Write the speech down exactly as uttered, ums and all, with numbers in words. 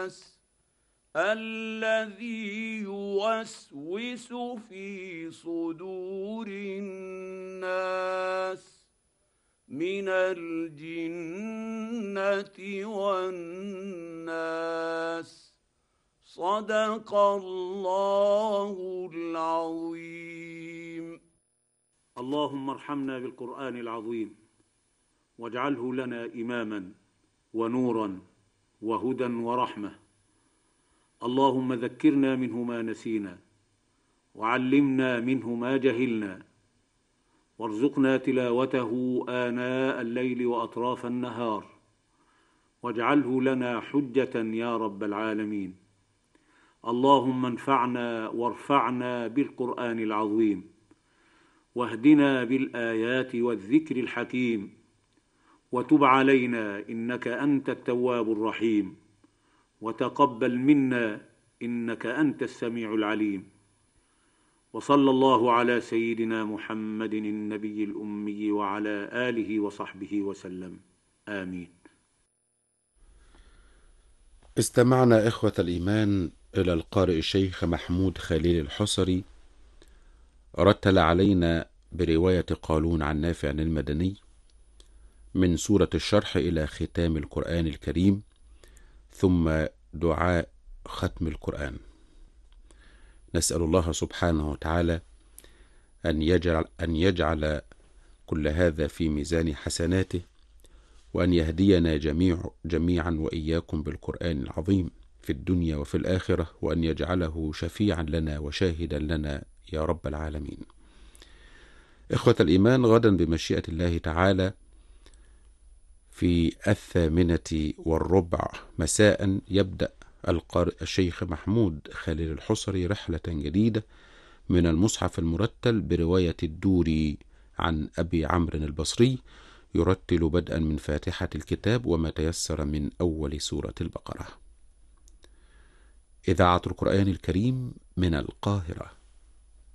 الذي يوسوس في صدور الناس من الجنة والناس. صدق الله العظيم. اللهم ارحمنا بالقرآن العظيم واجعله لنا إماما ونورا وهدى ورحمة. اللهم ذكرنا منه ما نسينا وعلمنا منه ما جهلنا وارزقنا تلاوته آناء الليل وأطراف النهار واجعله لنا حجة يا رب العالمين. اللهم انفعنا وارفعنا بالقرآن العظيم واهدنا بالآيات والذكر الحكيم وتب علينا إنك أنت التواب الرحيم وتقبل منا إنك أنت السميع العليم. وصلى الله على سيدنا محمد النبي الأمي وعلى آله وصحبه وسلم. آمين. استمعنا إخوة الإيمان إلى القارئ الشيخ محمود خليل الحصري، رتل علينا برواية قالون عن نافع المدني من سورة الشرح إلى ختام القرآن الكريم، ثم دعاء ختم القرآن. نسأل الله سبحانه وتعالى أن يجعل, أن يجعل كل هذا في ميزان حسناته، وأن يهدينا جميع جميعا وإياكم بالقرآن العظيم في الدنيا وفي الآخرة، وأن يجعله شفيعا لنا وشاهدا لنا يا رب العالمين. إخوة الإيمان، غدا بمشيئة الله تعالى في الثامنة والربع مساء يبدأ القارئ الشيخ محمود خليل الحصري رحلة جديدة من المصحف المرتل برواية الدوري عن أبي عمرو البصري، يرتل بدءا من فاتحة الكتاب وما تيسر من أول سورة البقرة. إذاعة القرآن الكريم من القاهرة.